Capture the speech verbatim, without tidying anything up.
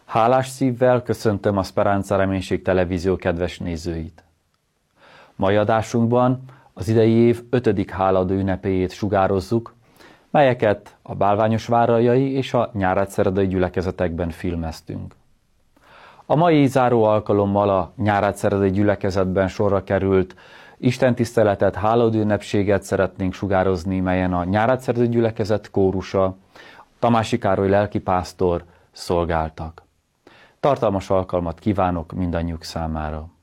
Hálás szívvel köszöntöm a Speranza Reménység Televízió kedves nézőit. Mai adásunkban az idei év ötödik hálaadó ünnepéjét sugározzuk, melyeket a bálványosvárajai és a nyárátszeredai gyülekezetekben filmeztünk. A mai záró alkalommal a nyárátszeredai gyülekezetben sorra került istentiszteletet, hálaadó ünnepséget szeretnénk sugározni, melyen a nyárátszeredai gyülekezet kórusa, Tamási Károly lelkipásztor szolgáltak. Tartalmas alkalmat kívánok mindannyiuk számára!